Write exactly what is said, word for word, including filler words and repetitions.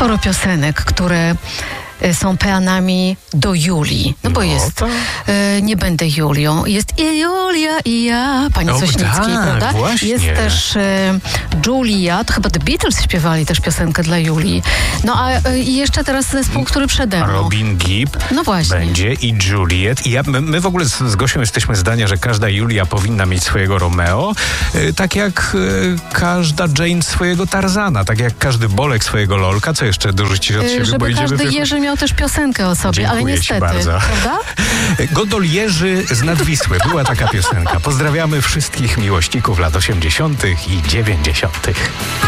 sporo piosenek, które są peanami do Julii. No bo No jest to- e, Nie będę Julią. Jest i Julia i ja, pani O, Sośnickiej, tak, prawda? właśnie. Jest też e, Julia, to chyba The Beatles śpiewali też piosenkę dla Julii. No a e, i jeszcze teraz zespół, który przede mną. Robin Gibb No właśnie. będzie i Juliet. I ja, my, my w ogóle z, z Gosią jesteśmy zdania, że każda Julia powinna mieć swojego Romeo, y, tak jak y, każda Jane swojego Tarzana, tak jak każdy Bolek swojego Lolka. Co jeszcze dorzucić od E, siebie? Bo Żeby idziemy każdy w- Jerzy miał też piosenkę o sobie, ale Dziękuję ci niestety, bardzo. prawda? Godol Jerzy z Nadwisły. Była taka piosenka. Pozdrawiamy wszystkich miłośników lat osiemdziesiątych i dziewięćdziesiątych.